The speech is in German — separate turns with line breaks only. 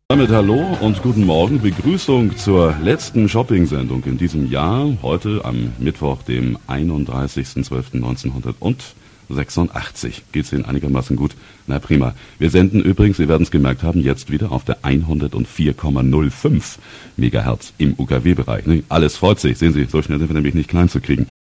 Damit hallo und guten Morgen. Begrüßung zur letzten Shopping-Sendung in diesem Jahr. Heute am Mittwoch, dem 31.12.1986. Geht's Ihnen einigermaßen gut? Na prima. Wir senden übrigens, Sie werden es gemerkt haben, jetzt wieder auf der 104,05 Megahertz im UKW-Bereich. Alles freut sich. Sehen Sie, so schnell sind wir nämlich nicht klein zu kriegen.